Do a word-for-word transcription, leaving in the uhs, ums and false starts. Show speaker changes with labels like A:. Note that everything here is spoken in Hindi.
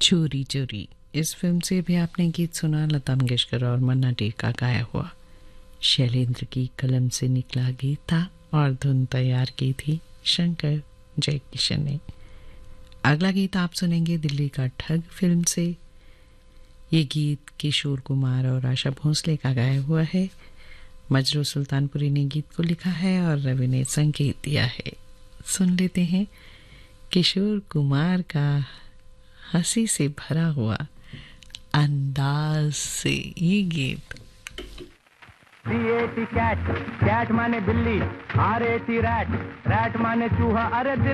A: चोरी चोरी इस फिल्म से भी आपने गीत सुना, लता मंगेशकर और मन्ना डे का गाया हुआ। शैलेंद्र की कलम से निकला गीत था और धुन तैयार की थी शंकर जयकिशन ने। अगला गीत आप सुनेंगे दिल्ली का ठग फिल्म से। ये गीत किशोर कुमार और आशा भोसले का गाया हुआ है। मजरू सुल्तानपुरी ने गीत को लिखा है और रवि ने संगीत दिया है। सुन लेते हैं किशोर कुमार का हंसी से भरा हुआ अंदाज से ये गीत।
B: कैट कैट माने बिल्ली, R A T rat, rat माने चूहा, अरे दिल